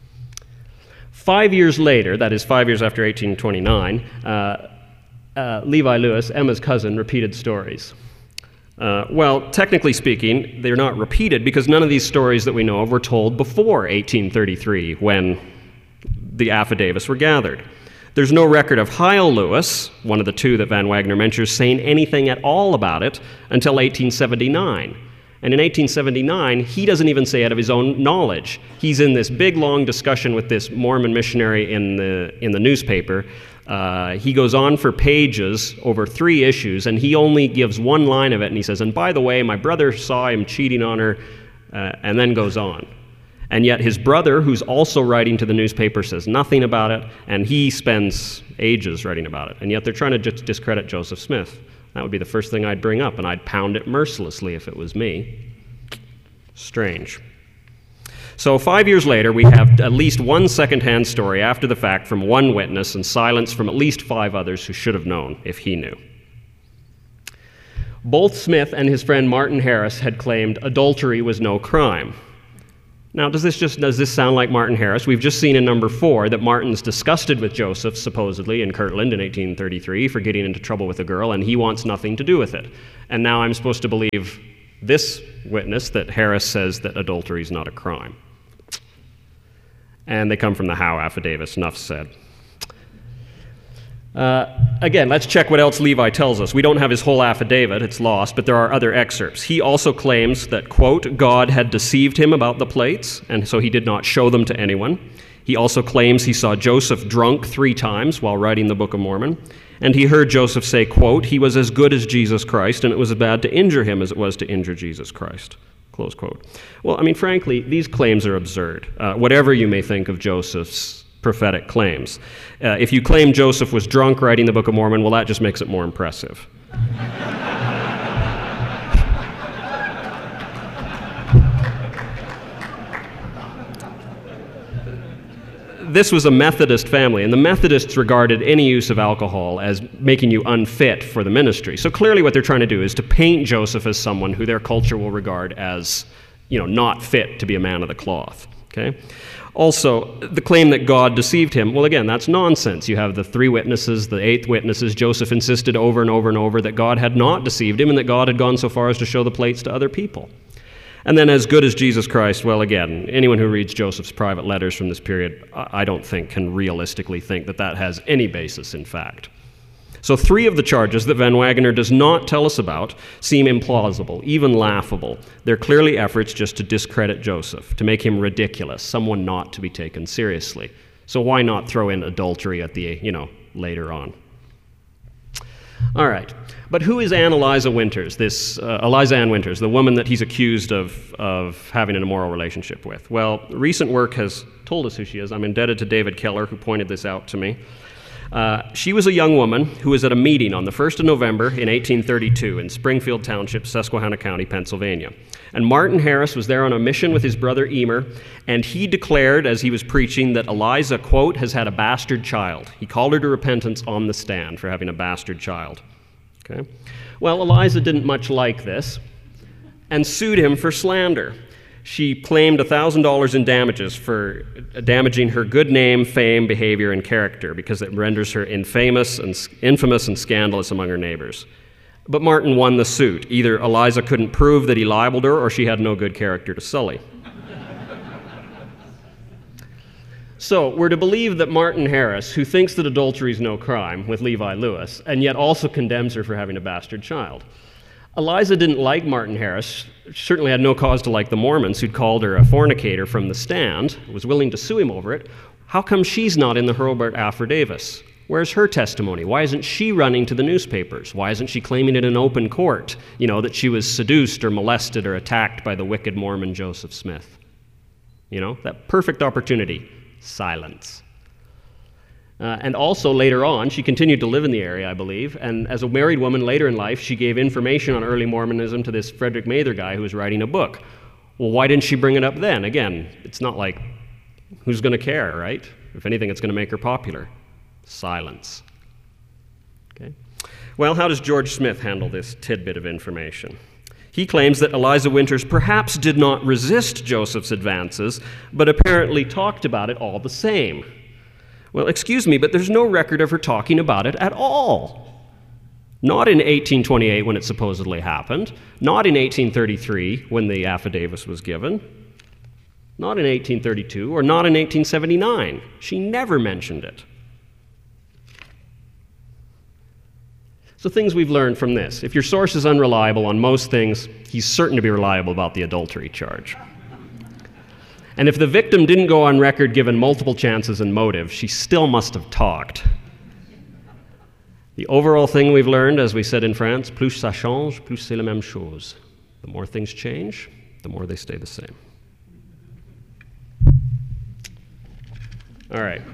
Five years later, that is five years after eighteen twenty-nine, uh, uh, Levi Lewis, Emma's cousin, repeated stories. Uh, well, technically speaking, they're not repeated because none of these stories that we know of were told before eighteen thirty-three, when the affidavits were gathered. There's no record of Hiel Lewis, one of the two that Van Wagoner mentions, saying anything at all about it until eighteen seventy-nine. And in eighteen seventy-nine, he doesn't even say it of his own knowledge. He's in this big, long discussion with this Mormon missionary in the in the newspaper. Uh, he goes on for pages over three issues, and he only gives one line of it, and he says, and by the way, my brother saw him cheating on her, uh, and then goes on. And yet his brother, who's also writing to the newspaper, says nothing about it, and he spends ages writing about it. And yet they're trying to just discredit Joseph Smith. That would be the first thing I'd bring up, and I'd pound it mercilessly if it was me. Strange. So five years later, we have at least one second-hand story after the fact from one witness and silence from at least five others who should have known if he knew. Both Smith and his friend Martin Harris had claimed adultery was no crime. Now, does this just does this sound like Martin Harris? We've just seen in number four that Martin's disgusted with Joseph, supposedly, in Kirtland in eighteen thirty-three for getting into trouble with a girl, and he wants nothing to do with it. And now I'm supposed to believe this witness that Harris says that adultery is not a crime. And they come from the Howe affidavits, enough said. Uh, again, let's check what else Levi tells us. We don't have his whole affidavit, it's lost, but there are other excerpts. He also claims that, quote, God had deceived him about the plates, and so he did not show them to anyone. He also claims he saw Joseph drunk three times while writing the Book of Mormon, and he heard Joseph say, quote, he was as good as Jesus Christ, and it was as bad to injure him as it was to injure Jesus Christ, close quote. Well, I mean, frankly, these claims are absurd, uh, whatever you may think of Joseph's prophetic claims. Uh, if you claim Joseph was drunk writing the Book of Mormon, well, that just makes it more impressive. This was a Methodist family, and the Methodists regarded any use of alcohol as making you unfit for the ministry. So clearly what they're trying to do is to paint Joseph as someone who their culture will regard as, you know, not fit to be a man of the cloth. Okay? Also, the claim that God deceived him, well, again, that's nonsense. You have the three witnesses, the eighth witnesses. Joseph insisted over and over and over that God had not deceived him and that God had gone so far as to show the plates to other people. And then as good as Jesus Christ, well, again, anyone who reads Joseph's private letters from this period, I don't think can realistically think that that has any basis in fact. So three of the charges that Van Wagener does not tell us about seem implausible, even laughable. They're clearly efforts just to discredit Joseph, to make him ridiculous, someone not to be taken seriously. So why not throw in adultery at the, you know, later on? All right. But who is Ann Eliza Winters, this uh, Eliza Ann Winters, the woman that he's accused of, of having an immoral relationship with? Well, recent work has told us who she is. I'm indebted to David Keller, who pointed this out to me. Uh, she was a young woman who was at a meeting on the first of November in eighteen thirty-two in Springfield Township, Susquehanna County, Pennsylvania. And Martin Harris was there on a mission with his brother Emer, and he declared as he was preaching that Eliza, quote, has had a bastard child. He called her to repentance on the stand for having a bastard child. Okay. Well, Eliza didn't much like this and sued him for slander. She claimed one thousand dollars in damages for damaging her good name, fame, behavior, and character because it renders her infamous and infamous and scandalous among her neighbors. But Martin won the suit. Either Eliza couldn't prove that he libeled her or she had no good character to sully. So we're to believe that Martin Harris, who thinks that adultery is no crime with Levi Lewis, and yet also condemns her for having a bastard child. Eliza didn't like Martin Harris, certainly had no cause to like the Mormons who'd called her a fornicator from the stand, was willing to sue him over it. How come she's not in the Hurlburt affidavits? Where's her testimony? Why isn't she running to the newspapers? Why isn't she claiming it in open court, you know, that she was seduced or molested or attacked by the wicked Mormon Joseph Smith? You know, that perfect opportunity. Silence. Uh, and also later on, she continued to live in the area, I believe, and as a married woman later in life, she gave information on early Mormonism to this Frederick Mather guy who was writing a book. Well, why didn't she bring it up then? Again, it's not like, who's going to care, right? If anything, it's going to make her popular. Silence. Okay. Well, how does George Smith handle this tidbit of information? He claims that Eliza Winters perhaps did not resist Joseph's advances, but apparently talked about it all the same. Well, excuse me, but there's no record of her talking about it at all. Not in eighteen twenty-eight when it supposedly happened, not in eighteen thirty-three when the affidavit was given, not in eighteen thirty-two, or not in eighteen seventy-nine. She never mentioned it. So things we've learned from this. If your source is unreliable on most things, he's certain to be reliable about the adultery charge. And if the victim didn't go on record given multiple chances and motive, she still must have talked. The overall thing we've learned, as we said in France, plus ça change, plus c'est la même chose. The more things change, the more they stay the same. All right.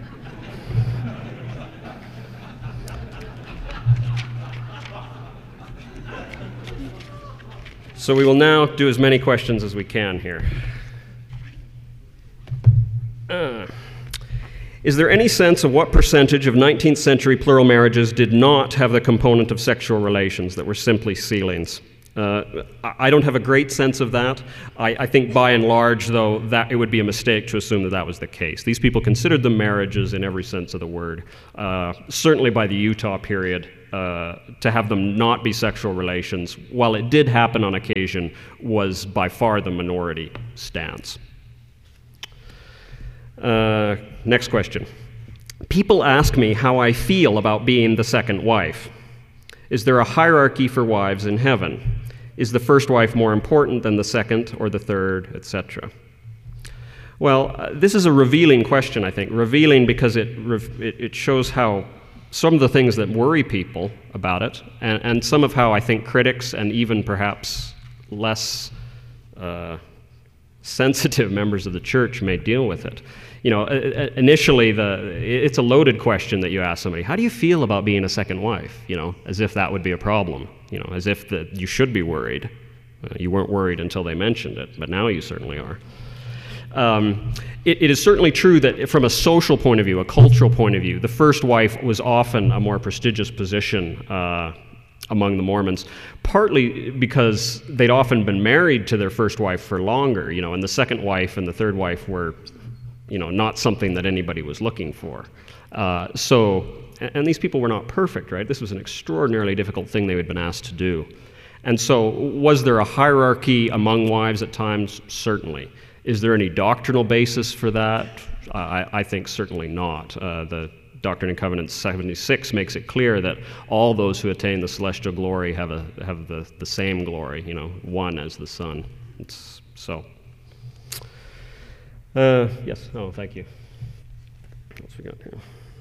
So we will now do as many questions as we can here. Uh, is there any sense of what percentage of nineteenth century plural marriages did not have the component of sexual relations that were simply sealings? Uh, I don't have a great sense of that. I, I think by and large, though, that it would be a mistake to assume that that was the case. These people considered them marriages in every sense of the word. Uh, certainly by the Utah period, uh, to have them not be sexual relations, while it did happen on occasion, was by far the minority stance. Uh, next question. People ask me how I feel about being the second wife. Is there a hierarchy for wives in heaven? Is the first wife more important than the second or the third, et cetera? Well, uh, this is a revealing question, I think. Revealing because it, it, it shows how some of the things that worry people about it, and, and some of how I think critics and even perhaps less uh, sensitive members of the church may deal with it. You know, initially, the it's a loaded question that you ask somebody. How do you feel about being a second wife? You know, as if that would be a problem. You know, as if that you should be worried. Uh, you weren't worried until they mentioned it, but now you certainly are. Um, it, it is certainly true that from a social point of view, a cultural point of view, the first wife was often a more prestigious position uh, among the Mormons, partly because they'd often been married to their first wife for longer, you know, and the second wife and the third wife were, you know, not something that anybody was looking for. Uh, so, and these people were not perfect, right? This was an extraordinarily difficult thing they had been asked to do. And so, was there a hierarchy among wives at times? Certainly. Is there any doctrinal basis for that? I, I think certainly not. Uh, the Doctrine and Covenants seventy-six makes it clear that all those who attain the celestial glory have a have the, the same glory, you know, one as the Son. It's, so, uh, yes, oh, thank you. What else we got here?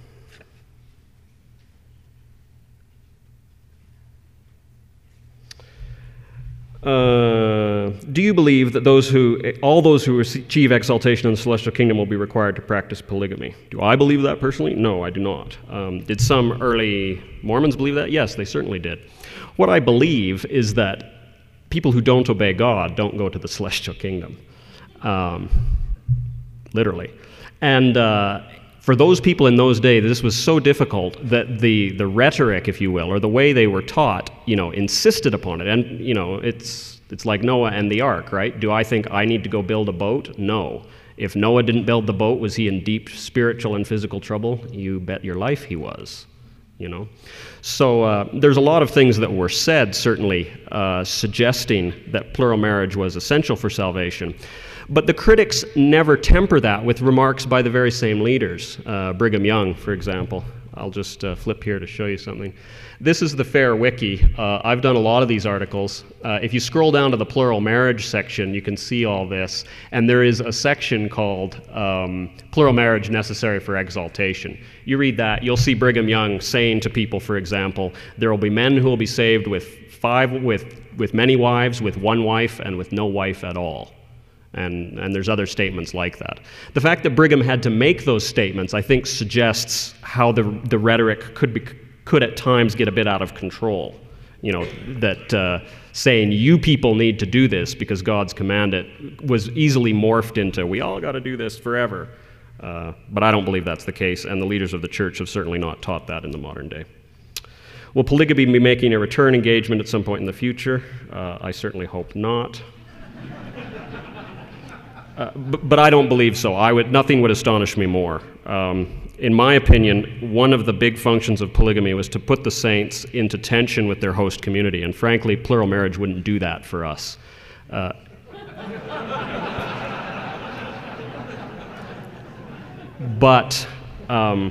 Uh, do you believe that those who, all those who achieve exaltation in the celestial kingdom will be required to practice polygamy? Do I believe that personally? No, I do not. Um, did some early Mormons believe that? Yes, they certainly did. What I believe is that people who don't obey God don't go to the celestial kingdom, um, literally. And uh, for those people in those days, this was so difficult that the, the rhetoric, if you will, or the way they were taught, you know, insisted upon it. And, you know, it's it's like Noah and the ark, right? Do I think I need to go build a boat? No. If Noah didn't build the boat, was he in deep spiritual and physical trouble? You bet your life he was, you know. So uh, there's a lot of things that were said, certainly, uh, suggesting that plural marriage was essential for salvation. But the critics never temper that with remarks by the very same leaders. Uh, Brigham Young, for example. I'll just uh, flip here to show you something. This is the Fair Wiki. Uh, I've done a lot of these articles. Uh, if you scroll down to the plural marriage section, you can see all this. And there is a section called um, Plural Marriage Necessary for Exaltation. You read that, you'll see Brigham Young saying to people, for example, there will be men who will be saved with five, with, with many wives, with one wife, and with no wife at all. And, and there's other statements like that. The fact that Brigham had to make those statements, I think, suggests how the the rhetoric could be could at times get a bit out of control. You know, that uh, saying you people need to do this because God's commanded was easily morphed into we all got to do this forever. Uh, but I don't believe that's the case, and the leaders of the church have certainly not taught that in the modern day. Will polygamy be making a return engagement at some point in the future? Uh, I certainly hope not. Uh, but, but I don't believe so. I would, nothing would astonish me more. Um, in my opinion, one of the big functions of polygamy was to put the saints into tension with their host community, and frankly, plural marriage wouldn't do that for us. Uh, but, um,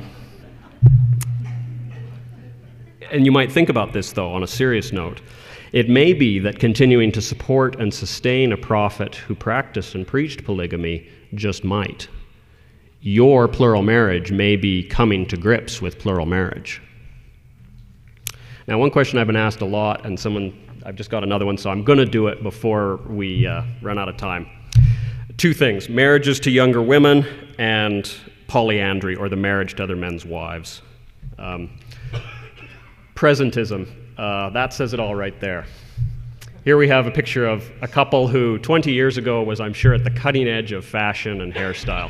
and you might think about this, though, on a serious note. It may be that continuing to support and sustain a prophet who practiced and preached polygamy just might. Your plural marriage may be coming to grips with plural marriage. Now, one question I've been asked a lot, and someone, I've just got another one, so I'm going to do it before we uh, run out of time. Two things, marriages to younger women and polyandry, or the marriage to other men's wives. Um, presentism. Uh, that says it all right there. Here we have a picture of a couple who twenty years ago was, I'm sure, at the cutting edge of fashion and hairstyle.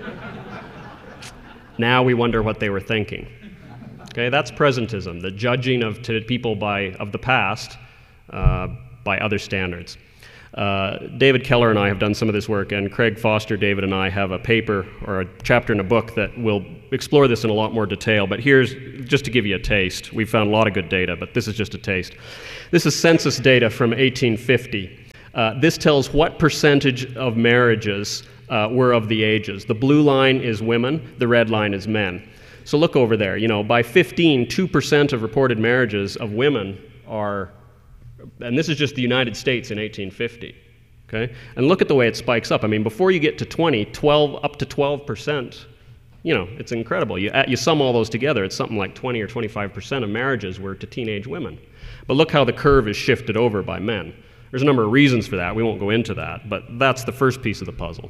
Now we wonder what they were thinking. Okay, that's presentism, the judging of to people by of the past uh, by other standards. Uh, David Keller and I have done some of this work, and Craig Foster, David, and I have a paper or a chapter in a book that will explore this in a lot more detail, but here's, just to give you a taste. We've found a lot of good data, but this is just a taste. This is census data from eighteen fifty. Uh, this tells what percentage of marriages uh, were of the ages. The blue line is women, the red line is men. So look over there, you know, by fifteen, two percent of reported marriages of women are, and this is just the United States in eighteen fifty, okay? And look at the way it spikes up. I mean, before you get to twenty, twelve, up to twelve percent, you know, it's incredible. You, you sum all those together, it's something like twenty or twenty-five percent of marriages were to teenage women. But look how the curve is shifted over by men. There's a number of reasons for that. We won't go into that, but that's the first piece of the puzzle.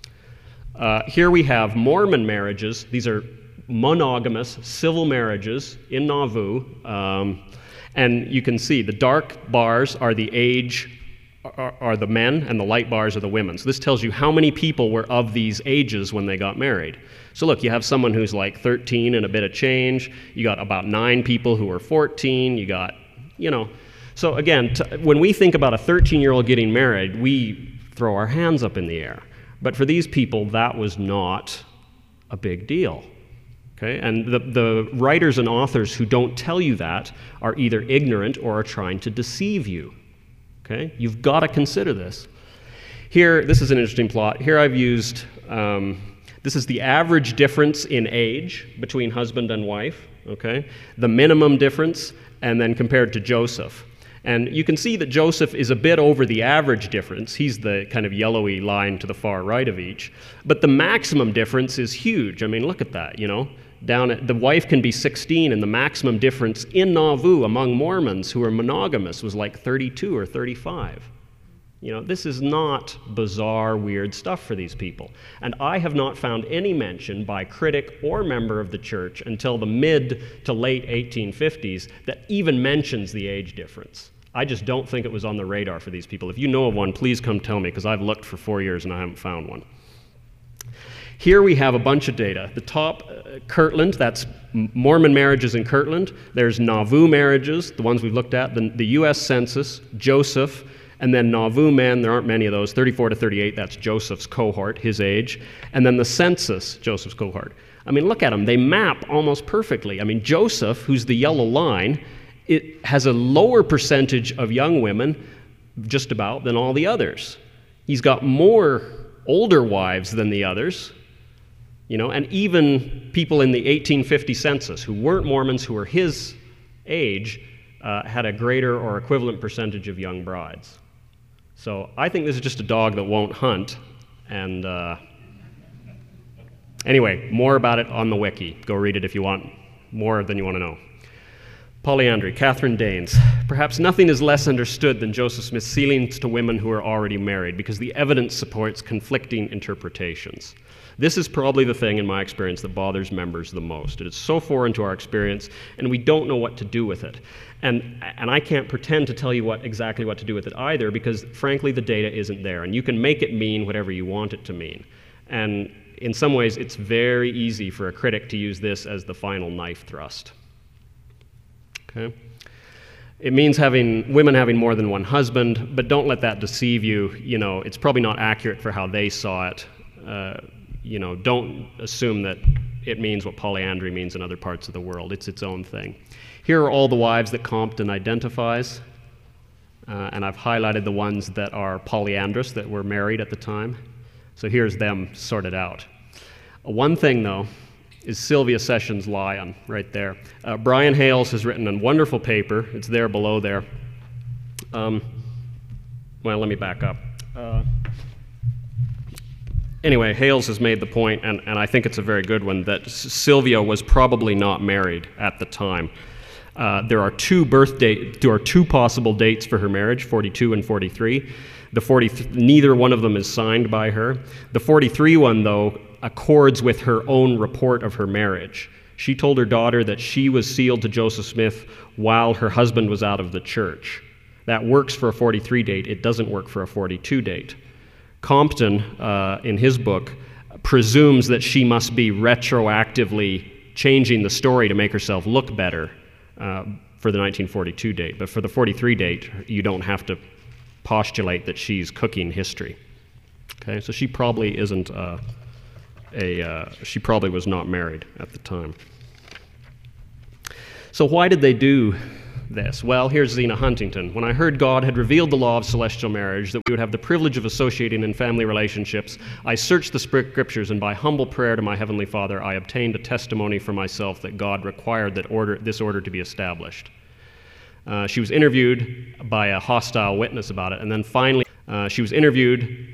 Uh, here we have Mormon marriages. These are monogamous civil marriages in Nauvoo. Um, And you can see the dark bars are the age, are, are the men, and the light bars are the women. So this tells you how many people were of these ages when they got married. So look, you have someone who's like thirteen and a bit of change. You got about nine people who are fourteen. You got, you know. So again, t- when we think about a thirteen-year-old getting married, we throw our hands up in the air. But for these people, that was not a big deal. Okay, and the, the writers and authors who don't tell you that are either ignorant or are trying to deceive you. Okay, you've got to consider this. Here, this is an interesting plot. Here I've used, um, this is the average difference in age between husband and wife, okay, the minimum difference, and then compared to Joseph. And you can see that Joseph is a bit over the average difference. He's the kind of yellowy line to the far right of each. But the maximum difference is huge. I mean, look at that, you know. Down at, the wife can be sixteen, and the maximum difference in Nauvoo among Mormons who are monogamous was like thirty-two or thirty-five. You know, this is not bizarre, weird stuff for these people. And I have not found any mention by critic or member of the church until the mid to late eighteen fifties that even mentions the age difference. I just don't think it was on the radar for these people. If you know of one, please come tell me, because I've looked for four years and I haven't found one. Here we have a bunch of data. The top, uh, Kirtland, that's Mormon marriages in Kirtland. There's Nauvoo marriages, the ones we've looked at, the, the U S Census, Joseph, and then Nauvoo men, there aren't many of those, thirty-four to thirty-eight, that's Joseph's cohort, his age. And then the census, Joseph's cohort. I mean, look at them, they map almost perfectly. I mean, Joseph, who's the yellow line, it has a lower percentage of young women, just about, than all the others. He's got more older wives than the others. You know, and even people in the eighteen fifty census who weren't Mormons, who were his age, uh, had a greater or equivalent percentage of young brides. So I think this is just a dog that won't hunt. And uh, anyway, more about it on the wiki. Go read it if you want more than you want to know. Polyandry, Catherine Danes. Perhaps nothing is less understood than Joseph Smith's ceilings to women who are already married, because the evidence supports conflicting interpretations. This is probably the thing, in my experience, that bothers members the most. It is so foreign to our experience, and we don't know what to do with it. And, and I can't pretend to tell you what exactly what to do with it either, because, frankly, the data isn't there. And you can make it mean whatever you want it to mean. And in some ways, it's very easy for a critic to use this as the final knife thrust. Okay? It means having women having more than one husband, but don't let that deceive you. You know, it's probably not accurate for how they saw it. Uh, You know, don't assume that it means what polyandry means in other parts of the world. It's its own thing. Here are all the wives that Compton identifies, uh, and I've highlighted the ones that are polyandrous, that were married at the time. So here's them sorted out. Uh, one thing, though, is Sylvia Sessions Lyon, right there. Uh, Brian Hales has written a wonderful paper. It's there below there. Um, well, let me back up. Uh, Anyway, Hales has made the point, and, and I think it's a very good one, that Sylvia was probably not married at the time. Uh, there are two birth date, there are two possible dates for her marriage, forty-two and forty-three. The forty, neither one of them is signed by her. The forty-three one, though, accords with her own report of her marriage. She told her daughter that she was sealed to Joseph Smith while her husband was out of the church. That works for a forty-three date. It doesn't work for a forty-two date. Compton, uh, in his book, presumes that she must be retroactively changing the story to make herself look better uh, for the nineteen forty-two date. But for the forty-three date, you don't have to postulate that she's cooking history. Okay, so she probably isn't uh, a, uh, she probably was not married at the time. So why did they do this? Well, here's Zena Huntington. When I heard God had revealed the law of celestial marriage, that we would have the privilege of associating in family relationships, I searched the scriptures, and by humble prayer to my Heavenly Father, I obtained a testimony for myself that God required that order, this order to be established. Uh, she was interviewed by a hostile witness about it, and then finally uh, she was interviewed